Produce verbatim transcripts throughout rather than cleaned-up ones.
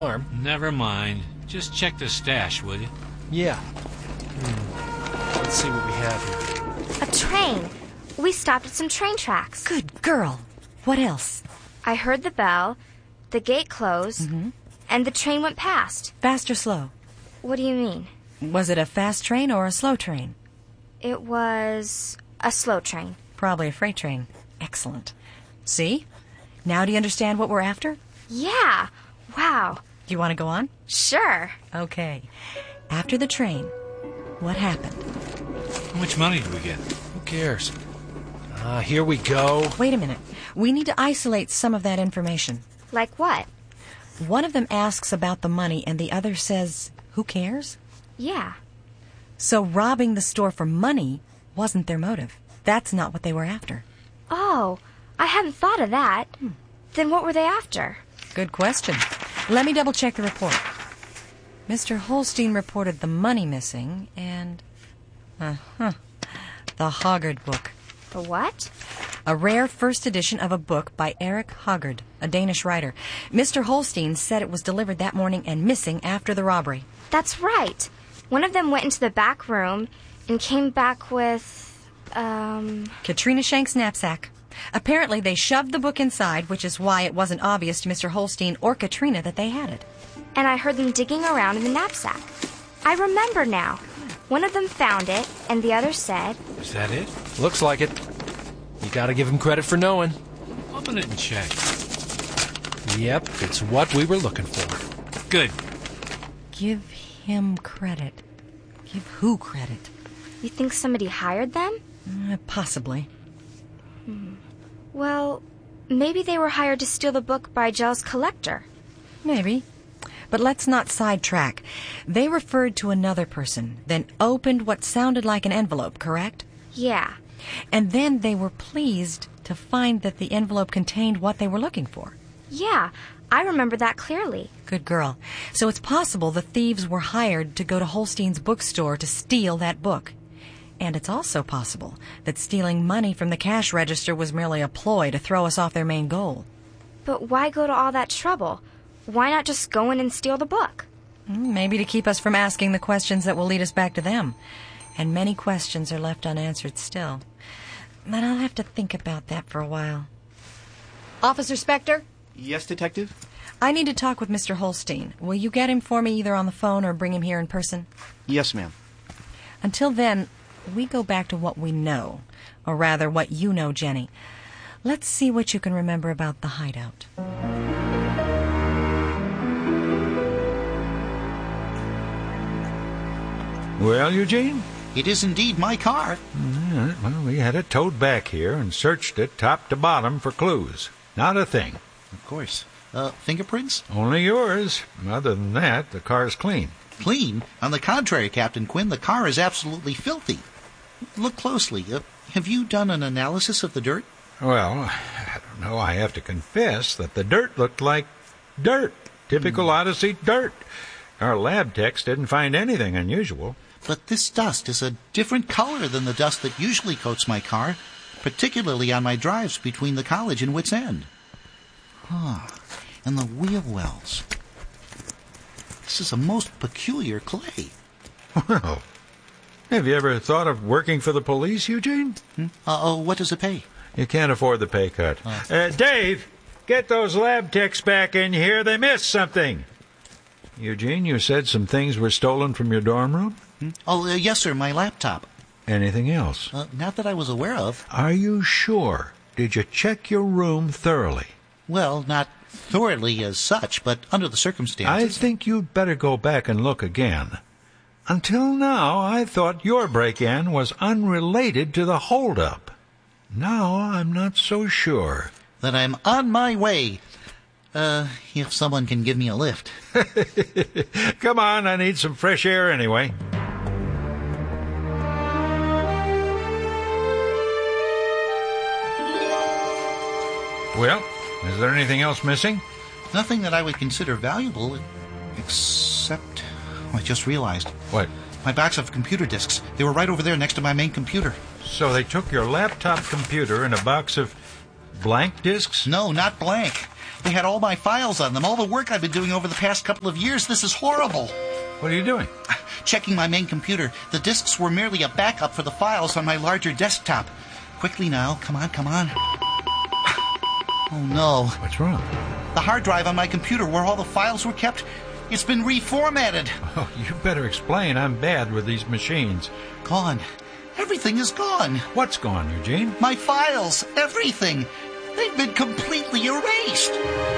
arm. Never mind. Just check the stash, will you? Yeah. Hmm. Let's see what we have here. A train. We stopped at some train tracks. Good girl. What else? I heard the bell, the gate closed, Mm-hmm. and the train went past. Fast or slow? What do you mean? Was it a fast train or a slow train? It was a slow train. Probably a freight train. Excellent. See? Now do you understand what we're after? Yeah. Wow. Do you want to go on? Sure. Okay. After the train, what happened? How much money did we get? Who cares? Ah, uh, here we go. Wait a minute. We need to isolate some of that information. Like what? One of them asks about the money and the other says, who cares? Yeah. So robbing the store for money wasn't their motive. That's not what they were after. Oh, I hadn't thought of that. Hmm. Then what were they after? Good question. Let me double check the report. Mister Holstein reported the money missing and... Uh-huh. The Hoggard book. The what? A rare first edition of a book by Eric Hoggard, a Danish writer. Mister Holstein said it was delivered that morning and missing after the robbery. That's right. One of them went into the back room and came back with, um... Katrina Shank's knapsack. Apparently they shoved the book inside, which is why it wasn't obvious to Mister Holstein or Katrina that they had it. And I heard them digging around in the knapsack. I remember now. One of them found it, and the other said... Is that it? Looks like it. You gotta give him credit for knowing. Open it and check. Yep, it's what we were looking for. Good. Give him credit. Give who credit? You think somebody hired them? Uh, possibly. Hmm. Well, maybe they were hired to steal the book by a jealous collector. Maybe. But let's not sidetrack. They referred to another person, then opened what sounded like an envelope, correct? Yeah. And then they were pleased to find that the envelope contained what they were looking for. Yeah, I remember that clearly. Good girl. So it's possible the thieves were hired to go to Holstein's bookstore to steal that book. And it's also possible that stealing money from the cash register was merely a ploy to throw us off their main goal. But why go to all that trouble? Why not just go in and steal the book? Maybe to keep us from asking the questions that will lead us back to them. And many questions are left unanswered still. But I'll have to think about that for a while. Officer Spector? Yes, Detective? I need to talk with Mister Holstein. Will you get him for me either on the phone or bring him here in person? Yes, ma'am. Until then, we go back to what we know. Or rather, what you know, Jenny. Let's see what you can remember about the hideout. Well, Eugene? It is indeed my car. Yeah, well, we had it towed back here and searched it top to bottom for clues. Not a thing. Of course. Uh, fingerprints? Only yours. Other than that, the car's clean. Clean? On the contrary, Captain Quinn, the car is absolutely filthy. Look closely. Uh, have you done an analysis of the dirt? Well, I don't know. I have to confess that the dirt looked like dirt. Typical mm. Odyssey dirt. Our lab techs didn't find anything unusual. But this dust is a different color than the dust that usually coats my car, particularly on my drives between the college and Wits End. Huh. And the wheel wells. This is a most peculiar clay. Well, have you ever thought of working for the police, Eugene? Hmm? Uh, oh, what does it pay? You can't afford the pay cut. Uh, uh, Dave, get those lab techs back in here. They missed something. Eugene, you said some things were stolen from your dorm room? Hmm? Oh, uh, yes, sir, my laptop. Anything else? Uh, not that I was aware of. Are you sure? Did you check your room thoroughly? Well, not thoroughly as such, but under the circumstances. I think you'd better go back and look again. Until now, I thought your break-in was unrelated to the hold-up. Now I'm not so sure. Then I'm on my way. Uh, if someone can give me a lift. Come on, I need some fresh air anyway. Well, is there anything else missing? Nothing that I would consider valuable, except... Oh, I just realized. What? My box of computer disks. They were right over there next to my main computer. So they took your laptop computer and a box of blank disks? No, not blank. They had all my files on them, all the work I've been doing over the past couple of years. This is horrible. What are you doing? Checking my main computer. The disks were merely a backup for the files on my larger desktop. Quickly now. Come on, come on. Oh, no. What's wrong? The hard drive on my computer where all the files were kept, it's been reformatted. Oh, you better explain. I'm bad with these machines. Gone. Everything is gone. What's gone, Eugene? My files. Everything. They've been completely erased.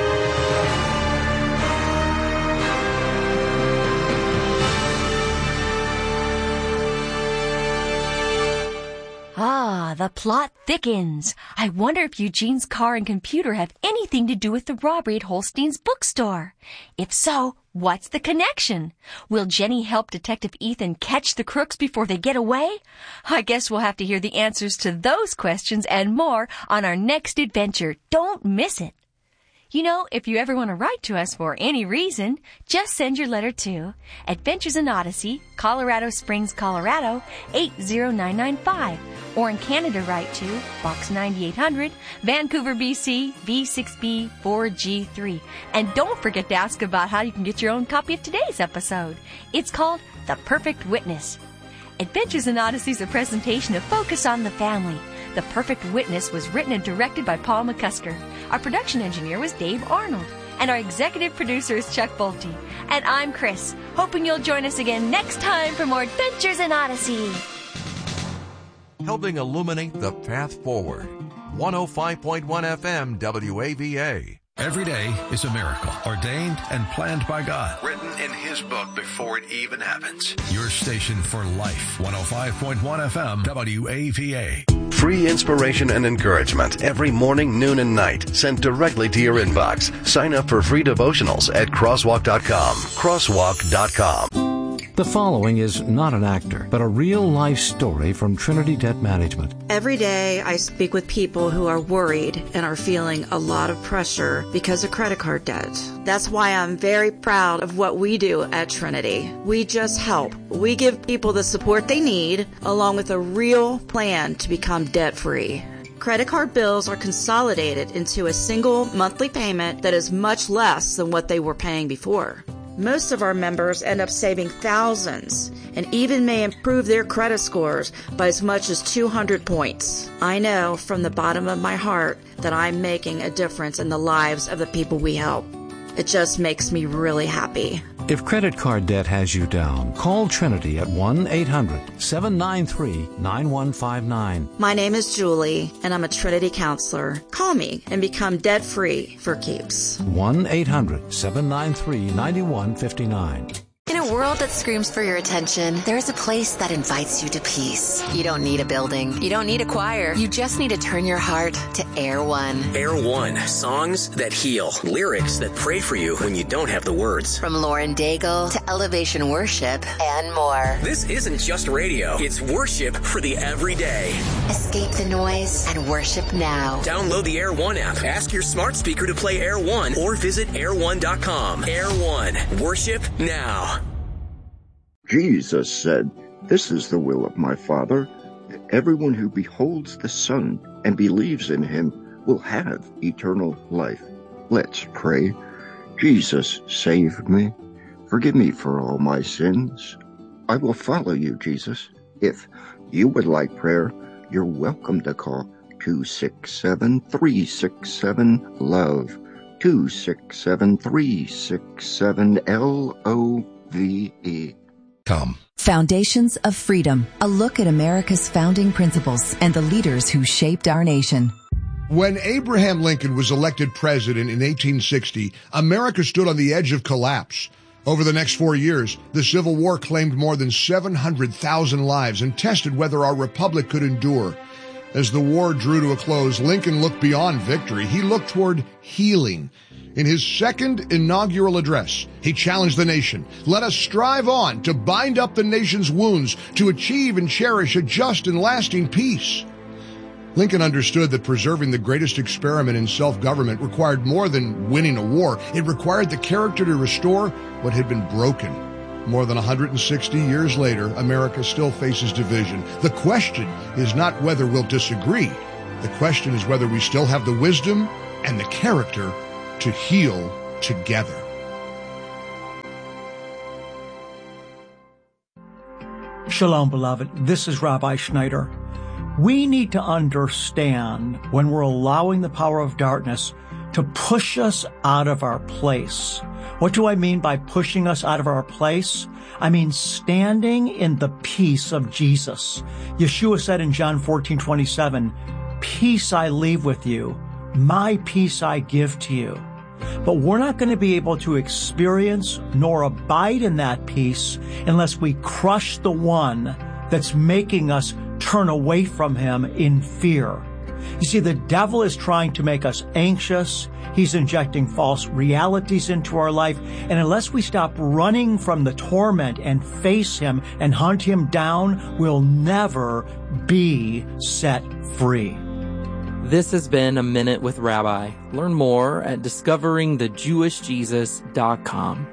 Ah, the plot thickens. I wonder if Eugene's car and computer have anything to do with the robbery at Holstein's bookstore. If so, what's the connection? Will Jenny help Detective Ethan catch the crooks before they get away? I guess we'll have to hear the answers to those questions and more on our next adventure. Don't miss it. You know, if you ever want to write to us for any reason, just send your letter to Adventures in Odyssey, Colorado Springs, Colorado, eight zero nine nine five. Or in Canada, write to Box ninety-eight hundred, Vancouver, B C, V six B four G three. And don't forget to ask about how you can get your own copy of today's episode. It's called The Perfect Witness. Adventures in Odyssey is a presentation of Focus on the Family. The Perfect Witness was written and directed by Paul McCusker. Our production engineer was Dave Arnold. And our executive producer is Chuck Bolte. And I'm Chris, hoping you'll join us again next time for more Adventures in Odyssey. Helping illuminate the path forward. one oh five point one F M W A V A. Every day is a miracle, ordained and planned by God. Written in His book before it even happens. Your station for life, one oh five point one F M, W A V A. Free inspiration and encouragement every morning, noon, and night. Sent directly to your inbox. Sign up for free devotionals at crosswalk dot com. crosswalk dot com. The following is not an actor, but a real-life story from Trinity Debt Management. Every day I speak with people who are worried and are feeling a lot of pressure because of credit card debt. That's why I'm very proud of what we do at Trinity. We just help. We give people the support they need, along with a real plan to become debt-free. Credit card bills are consolidated into a single monthly payment that is much less than what they were paying before. Most of our members end up saving thousands and even may improve their credit scores by as much as two hundred points. I know from the bottom of my heart that I'm making a difference in the lives of the people we help. It just makes me really happy. If credit card debt has you down, call Trinity at one eight hundred seven nine three nine one five nine. My name is Julie, and I'm a Trinity counselor. Call me and become debt-free for keeps. one eight hundred seven nine three nine one five nine. In a world that screams for your attention, there is a place that invites you to peace. You don't need a building. You don't need a choir. You just need to turn your heart to Air One. Air One. Songs that heal. Lyrics that pray for you when you don't have the words. From Lauren Daigle to Elevation Worship and more. This isn't just radio. It's worship for the everyday. Escape the noise and worship now. Download the Air One app. Ask your smart speaker to play Air One or visit air one dot com. Air One. Worship now. Jesus said, "This is the will of my Father, that everyone who beholds the Son and believes in him will have eternal life." Let's pray. Jesus, save me. Forgive me for all my sins. I will follow you, Jesus. If you would like prayer, you're welcome to call two six seven, three six seven, LOVE, two six seven, three six seven, L O V E. Come. Foundations of Freedom, a look at America's founding principles and the leaders who shaped our nation. When Abraham Lincoln was elected president in eighteen sixty, America stood on the edge of collapse. Over the next four years, the Civil War claimed more than seven hundred thousand lives and tested whether our republic could endure. As the war drew to a close, Lincoln looked beyond victory. He looked toward healing. In his second inaugural address, he challenged the nation. Let us strive on to bind up the nation's wounds, to achieve and cherish a just and lasting peace. Lincoln understood that preserving the greatest experiment in self-government required more than winning a war. It required the character to restore what had been broken. More than one hundred sixty years later, America still faces division. The question is not whether we'll disagree. The question is whether we still have the wisdom and the character to heal together. Shalom, beloved. This is Rabbi Schneider. We need to understand when we're allowing the power of darkness to push us out of our place. What do I mean by pushing us out of our place? I mean standing in the peace of Jesus. Yeshua said in John fourteen twenty-seven, "Peace I leave with you, my peace I give to you." But we're not going to be able to experience nor abide in that peace unless we crush the one that's making us turn away from him in fear. You see, the devil is trying to make us anxious. He's injecting false realities into our life. And unless we stop running from the torment and face him and hunt him down, we'll never be set free. This has been A Minute with Rabbi. Learn more at discovering the jewish jesus dot com.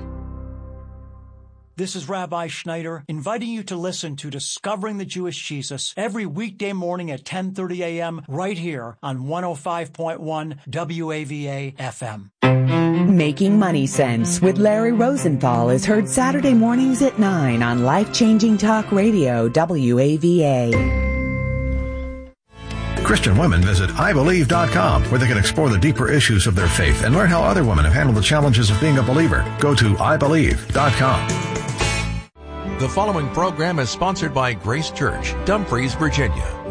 This is Rabbi Schneider, inviting you to listen to Discovering the Jewish Jesus every weekday morning at ten thirty a.m. right here on one oh five point one W A V A F M. Making Money Sense with Larry Rosenthal is heard Saturday mornings at nine on Life-Changing Talk Radio W A V A. Christian women visit I believe dot com, where they can explore the deeper issues of their faith and learn how other women have handled the challenges of being a believer. Go to I believe dot com. The following program is sponsored by Grace Church, Dumfries, Virginia.